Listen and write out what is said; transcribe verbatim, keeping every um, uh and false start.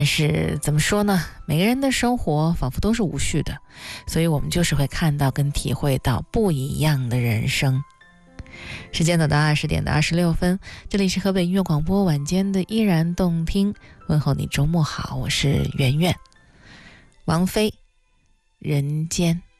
但是怎么说呢，每个人的生活仿佛都是无序的，所以我们就是会看到跟体会到不一样的人生。时间走到二十点的二十六分，这里是河北音乐广播晚间的依然动听，问候你周末好，我是圆圆。王菲，人间。